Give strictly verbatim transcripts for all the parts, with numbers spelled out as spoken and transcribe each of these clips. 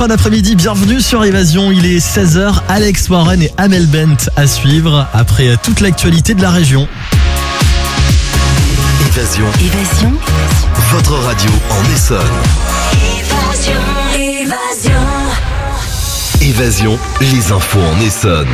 fin d'après-midi, bienvenue sur Évasion. Il est seize heures, Alex Warren et Amel Bent à suivre après toute l'actualité de la région. Évasion. Évasion. Votre radio en Essonne. Évasion. Évasion. Évasion, les infos en Essonne.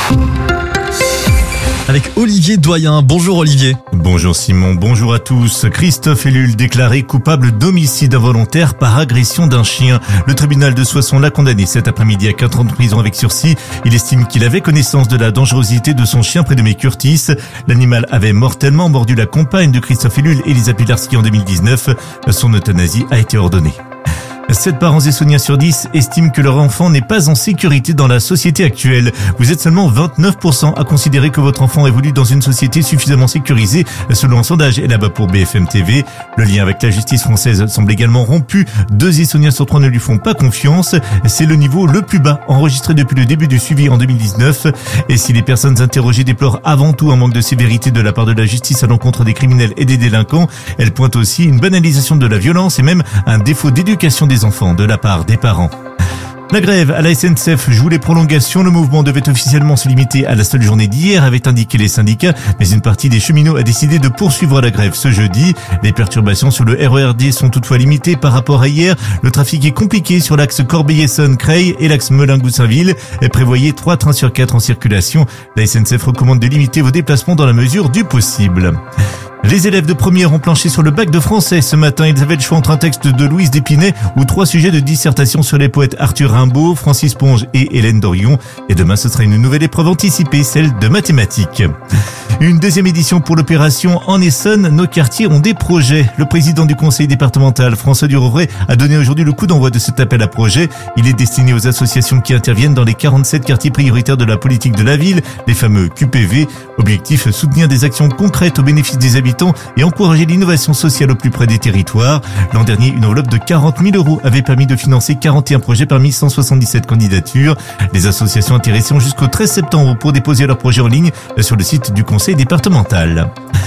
Avec Olivier Doyen. Bonjour Olivier. Bonjour Simon, bonjour à tous. Christophe Ellul déclaré coupable d'homicide involontaire par agression d'un chien. Le tribunal de Soissons l'a condamné cet après-midi à quatre ans de prison avec sursis. Il estime qu'il avait connaissance de la dangerosité de son chien prénommé Curtis. L'animal avait mortellement mordu la compagne de Christophe Ellul, Elisa Pilarski, en deux mille dix-neuf. Son euthanasie a été ordonnée. sept parents essonniens sur dix estiment que leur enfant n'est pas en sécurité dans la société actuelle. Vous êtes seulement vingt-neuf pour cent à considérer que votre enfant évolue dans une société suffisamment sécurisée, selon un sondage et là-bas pour B F M T V. Le lien avec la justice française semble également rompu. Deux essonniens sur trois ne lui font pas confiance. C'est le niveau le plus bas enregistré depuis le début du suivi en deux mille dix-neuf. Et si les personnes interrogées déplorent avant tout un manque de sévérité de la part de la justice à l'encontre des criminels et des délinquants, elles pointent aussi une banalisation de la violence et même un défaut d'éducation des enfants de la part des parents. La grève à la S N C F joue les prolongations. Le mouvement devait officiellement se limiter à la seule journée d'hier, avaient indiqué les syndicats, mais une partie des cheminots a décidé de poursuivre la grève ce jeudi. Les perturbations sur le R E R D sont toutefois limitées par rapport à hier. Le trafic est compliqué sur l'axe Corbeil-Essonnes-Creil et l'axe Melun-Goussainville. Prévoyez trois trains sur quatre en circulation. La S N C F recommande de limiter vos déplacements dans la mesure du possible. Les élèves de première ont planché sur le bac de français ce matin. Ils avaient le choix entre un texte de Louise Dépinay ou trois sujets de dissertation sur les poètes Arthur Rimbaud, Francis Ponge et Hélène Dorion. Et demain, ce sera une nouvelle épreuve anticipée, celle de mathématiques. Une deuxième édition pour l'opération en Essonne. Nos quartiers ont des projets. Le président du conseil départemental, François Durovray, a donné aujourd'hui le coup d'envoi de cet appel à projet. Il est destiné aux associations qui interviennent dans les quarante-sept quartiers prioritaires de la politique de la ville, les fameux Q P V. Objectif, soutenir des actions concrètes au bénéfice des habitants et encourager l'innovation sociale au plus près des territoires. L'an dernier, une enveloppe de quarante mille euros avait permis de financer quarante et un projets parmi cent soixante-dix-sept candidatures. Les associations intéressées ont jusqu'au treize septembre pour déposer leur projet en ligne sur le site du conseil départemental.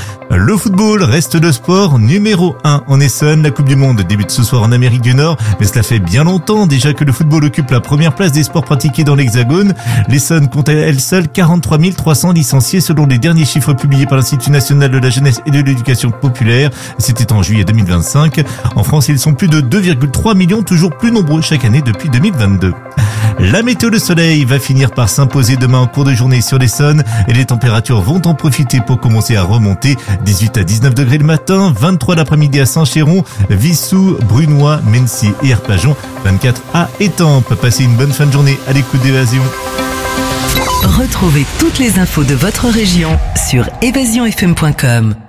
Le football reste le sport numéro un en Essonne. La Coupe du Monde débute ce soir en Amérique du Nord, mais cela fait bien longtemps déjà que le football occupe la première place des sports pratiqués dans l'Hexagone. L'Essonne compte à elle seule quarante-trois mille trois cents licenciés selon les derniers chiffres publiés par l'Institut national de la jeunesse et de l'éducation populaire. C'était en juillet deux mille vingt-cinq. En France, ils sont plus de deux virgule trois millions, toujours plus nombreux chaque année depuis deux mille vingt-deux. La météo, le soleil va finir par s'imposer demain en cours de journée sur l'Essonne et les températures vont en profiter pour commencer à remonter. dix-huit à dix-neuf degrés le matin, vingt-trois l'après-midi à Saint-Chéron, Vissou, Brunois, Mency et Arpajon, vingt-quatre à Étampes. Passez une bonne fin de journée à l'écoute d'Évasion. Retrouvez toutes les infos de votre région sur évasion f m point com.